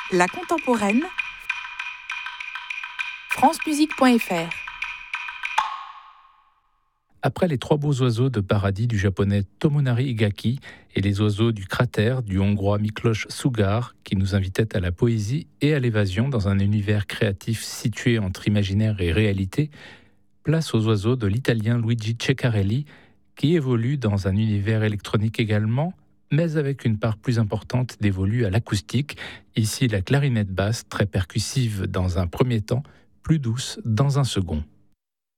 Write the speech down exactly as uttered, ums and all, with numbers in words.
La contemporaine, francemusique point f r. Après les trois beaux oiseaux de paradis du japonais Tomonari Higaki et les oiseaux du cratère du hongrois Miklos Sugar, qui nous invitaient à la poésie et à l'évasion dans un univers créatif situé entre imaginaire et réalité, place aux oiseaux de l'italien Luigi Ceccarelli, qui évolue dans un univers électronique également, mais avec une part plus importante dévolue à l'acoustique. Ici, la clarinette basse, très percussive dans un premier temps, plus douce dans un second.